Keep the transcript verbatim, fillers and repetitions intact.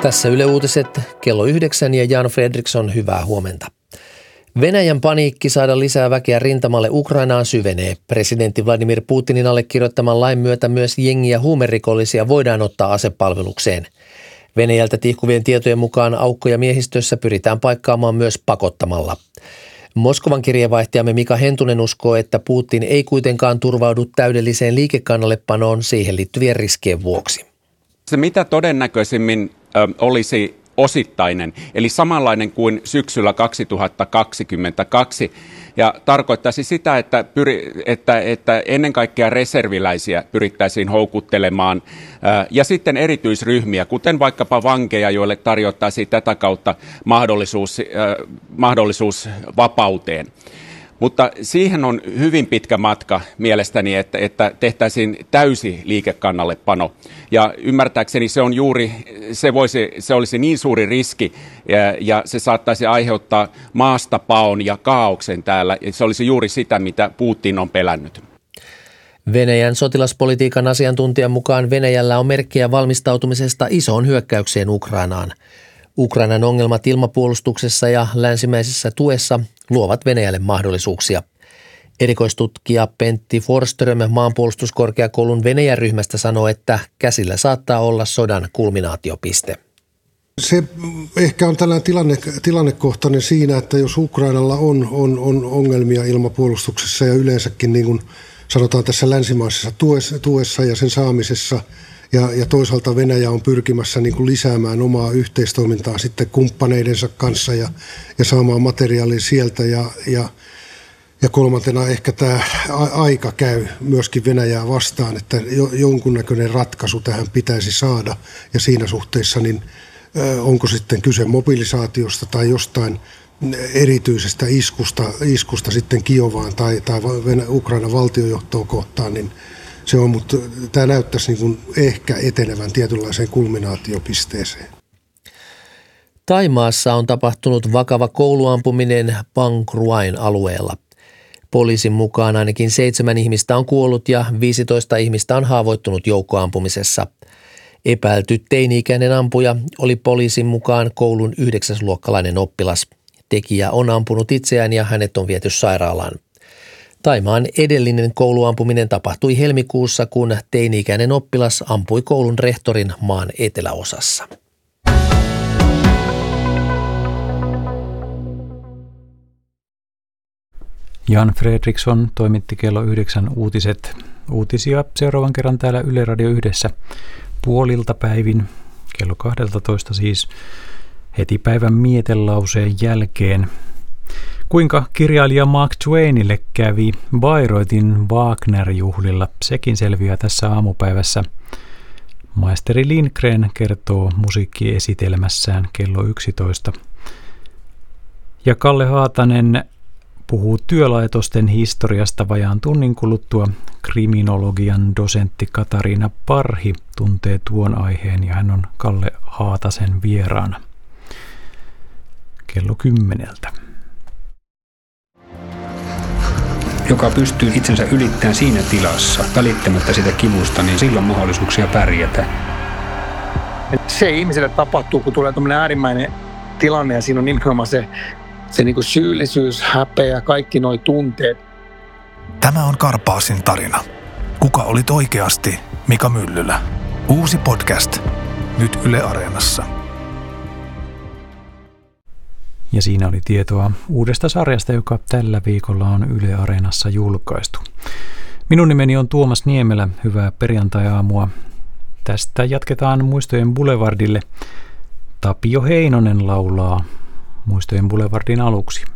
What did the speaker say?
Tässä Yle Uutiset kello yhdeksän ja Jan Fredriksson, hyvää huomenta. Venäjän paniikki saada lisää väkeä rintamalle Ukrainaan syvenee. Presidentti Vladimir Putinin allekirjoittaman lain myötä myös jengi- ja huumerikollisia voidaan ottaa asepalvelukseen. Venäjältä tihkuvien tietojen mukaan aukkoja miehistössä pyritään paikkaamaan myös pakottamalla. Moskovan kirjeenvaihtajamme Mika Hentunen uskoo, että Putin ei kuitenkaan turvaudu täydelliseen liikekannallepanoon siihen liittyvien riskien vuoksi. Se mitä todennäköisimmin ö, olisi osittainen, eli samanlainen kuin syksyllä kaksituhattakaksikymmentäkaksi, ja tarkoittaisi sitä, että, pyri, että, että ennen kaikkea reserviläisiä pyrittäisiin houkuttelemaan ää, ja sitten erityisryhmiä, kuten vaikkapa vankeja, joille tarjottaisiin tätä kautta mahdollisuus, ää, mahdollisuus vapauteen. Mutta siihen on hyvin pitkä matka mielestäni, että, että tehtäisiin täysi liikekannallepano. Ja ymmärtääkseni se on juuri, se, voisi, se olisi niin suuri riski ja, ja se saattaisi aiheuttaa maastapaon ja kaaoksen täällä. Ja se olisi juuri sitä, mitä Putin on pelännyt. Venäjän sotilaspolitiikan asiantuntijan mukaan Venäjällä on merkkejä valmistautumisesta isoon hyökkäykseen Ukrainaan. Ukrainan ongelmat ilmapuolustuksessa ja länsimäisessä tuessa luovat Venäjälle mahdollisuuksia. Erikoistutkija Pentti Forström maanpuolustuskorkeakoulun Venäjän ryhmästä sanoo, että käsillä saattaa olla sodan kulminaatiopiste. Se ehkä on tällainen tilanne, tilannekohtainen siinä, että jos Ukrainalla on, on, on ongelmia ilmapuolustuksessa ja yleensäkin niin kuin sanotaan tässä länsimaisessa tuessa, tuessa ja sen saamisessa, Ja, ja toisaalta Venäjä on pyrkimässä niin kuin lisäämään omaa yhteistoimintaa sitten kumppaneidensa kanssa ja, ja saamaan materiaalia sieltä. Ja, ja, ja kolmantena ehkä tämä aika käy myöskin Venäjää vastaan, että jo, jonkunnäköinen ratkaisu tähän pitäisi saada. Ja siinä suhteessa niin onko sitten kyse mobilisaatiosta tai jostain erityisestä iskusta, iskusta sitten Kiovaan tai, tai Ukrainan valtiojohtoa kohtaan, niin se on, mutta tämä näyttäisi niin kuin ehkä etenevän tietynlaiseen kulminaatiopisteeseen. Thaimaassa on tapahtunut vakava kouluampuminen Bang Kruain alueella. Poliisin mukaan ainakin seitsemän ihmistä on kuollut ja viisitoista ihmistä on haavoittunut joukkoampumisessa. Epäilty teini-ikäinen ampuja oli poliisin mukaan koulun yhdeksäsluokkalainen oppilas. Tekijä on ampunut itseään ja hänet on viety sairaalaan. Thaimaan edellinen kouluampuminen tapahtui helmikuussa, kun teini-ikäinen oppilas ampui koulun rehtorin maan eteläosassa. Jan Fredriksson toimitti kello yhdeksän uutiset. Uutisia seuraavan kerran täällä Yle Radio yhdessä puolilta päivin, kello kaksitoista siis, heti päivän mietelauseen jälkeen. Kuinka kirjailija Mark Twainille kävi Bayreuthin Wagner-juhlilla, sekin selviää tässä aamupäivässä. Maisteri Lindgren kertoo musiikkiesitelmässään kello yksitoista. Ja Kalle Haatanen puhuu työlaitosten historiasta vajaan tunnin kuluttua. Kriminologian dosentti Katariina Parhi tuntee tuon aiheen ja hän on Kalle Haatasen vieraana. Kello kymmeneltä. Joka pystyy itsensä ylittämään siinä tilassa, välittämättä sitä kivusta, niin silloin on mahdollisuuksia pärjätä. Se ihmiselle tapahtuu, kun tulee tämmöinen äärimmäinen tilanne ja siinä on nimenomaan se, se niin kuin syyllisyys, häpeä, kaikki nuo tunteet. Tämä on Karpaasin tarina. Kuka olit oikeasti Mika Myllylä? Uusi podcast. Nyt Yle Areenassa. Ja siinä oli tietoa uudesta sarjasta, joka tällä viikolla on Yle Areenassa julkaistu. Minun nimeni on Tuomas Niemelä. Hyvää perjantai-aamua. Tästä jatketaan Muistojen Boulevardille. Tapio Heinonen laulaa Muistojen Boulevardin aluksi.